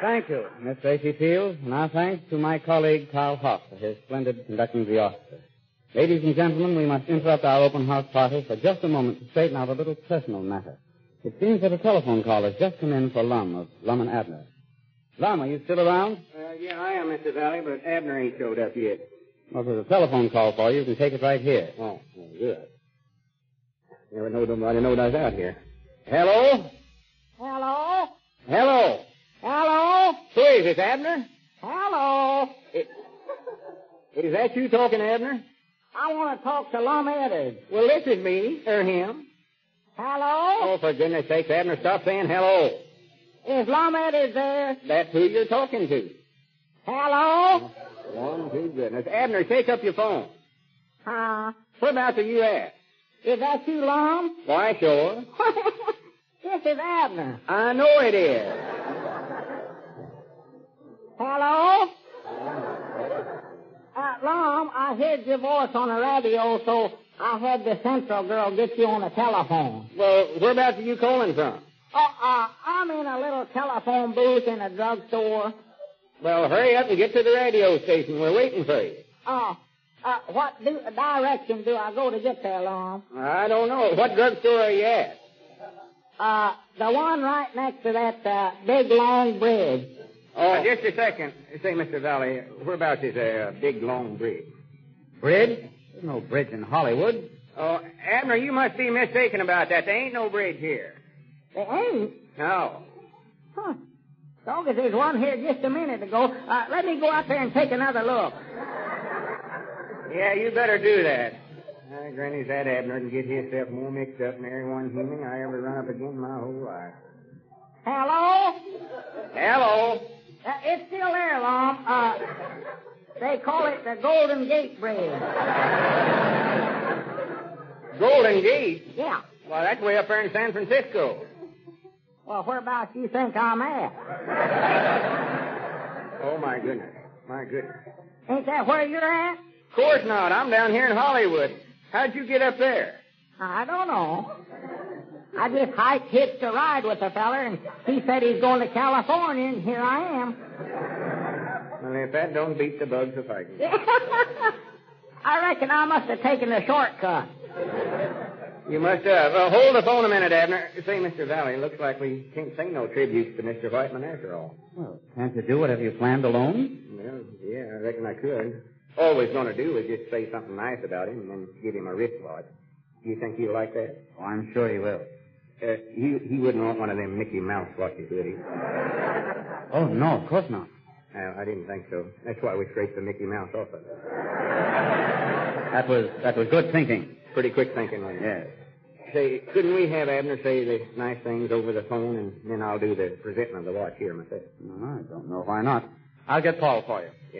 Thank you, Miss Tracy Fields, and our thanks to my colleague Carl Hoff for his splendid conducting of the orchestra. Ladies and gentlemen, we must interrupt our open house party for just a moment to straighten out a little personal matter. It seems that a telephone call has just come in for Lum of Lum and Abner. Lum, are you still around? Yeah, I am, Mr. Valley, but Abner ain't showed up yet. Well, there's a telephone call for you. You can take it right here. Oh, good. Never know nobody knows I was out here. Hello? Hello? Hello? Hello? Who is this, Abner? Hello? Is that you talking, Abner? I want to talk to Lum Eddard. Well, this is me, or him. Hello? Oh, for goodness sakes, Abner, stop saying hello. Is Lum Eddard there? That's who you're talking to. Hello? One, two, goodness. Abner, take up your phone. Whereabouts are you at? Is that you, Lum? Why, sure. This is Abner. I know it is. Hello? Lum, I heard your voice on the radio, so I had the central girl get you on the telephone. Well, whereabouts are you calling from? I'm in a little telephone booth in a drugstore. Well, hurry up and get to the radio station. We're waiting for you. What direction do I go to get there, Lum? I don't know. What drugstore are you at? The one right next to that big long bridge. Oh, just a second. Say, Mr. Valley, whereabouts is a big long bridge? Bridge? There's no bridge in Hollywood. Oh, Abner, you must be mistaken about that. There ain't no bridge here. There ain't? No. Huh. Long as there's one here just a minute ago. Let me go out there and take another look. Yeah, you better do that. Granny's that Abner can get himself more mixed up than everyone human I ever run up against my whole life. Hello? Hello? It's still there, Lum. They call it the Golden Gate Bridge. Golden Gate? Yeah. Well, that's way up there in San Francisco. Well, whereabouts do you think I'm at? Oh, my goodness. My goodness. Ain't that where you're at? Of course not. I'm down here in Hollywood. How'd you get up there? I don't know. I just hitched a ride with the feller, and he said he's going to California, and here I am. Well, if that don't beat the bugs of fighting. I reckon I must have taken the shortcut. You must have. Hold the phone a minute, Abner. Say, Mr. Valley, looks like we can't sing no tributes to Mr. Whiteman after all. Well, can't you do whatever you planned alone? Well, yeah, I reckon I could. All we're going to do is just say something nice about him and then give him a wristwatch. Do you think he'll like that? Oh, I'm sure he will. He wouldn't want one of them Mickey Mouse watches, would he? Oh, no, of course not. I didn't think so. That's why we scraped the Mickey Mouse off of it. That was good thinking. Pretty quick thinking, wasn't it? Yes. Say, couldn't we have Abner say the nice things over the phone, and then I'll do the presenting of the watch here myself? No, I don't know why not. I'll get Paul for you.